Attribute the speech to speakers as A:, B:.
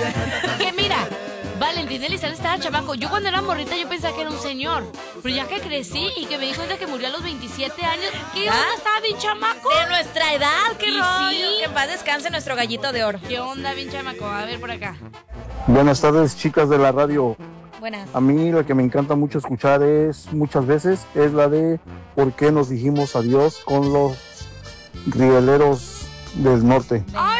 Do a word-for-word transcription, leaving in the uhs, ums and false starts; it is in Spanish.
A: Que mira, Valentín Elizalde estaba chamaco. Yo cuando era morrita yo pensaba que era un señor. Pero ya que crecí y que me di cuenta que murió a los veintisiete años, ¿qué onda? Estaba bien chamaco.
B: De nuestra edad, qué
A: Y
B: rollo.
A: sí.
B: Que en paz descanse nuestro gallito de oro.
A: ¿Qué onda, bien chamaco? A ver por acá.
C: Buenas tardes, chicas de la radio.
B: Buenas.
C: A mí la que me encanta mucho escuchar es, muchas veces, es la de ¿por qué nos dijimos adiós con los rieleros del norte?
A: Ay,